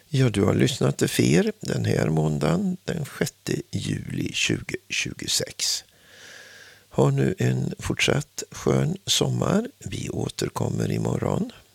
Ja, du har lyssnat till FER den här måndagen den 6 juli 2026. Ha nu en fortsatt skön sommar. Vi återkommer imorgon.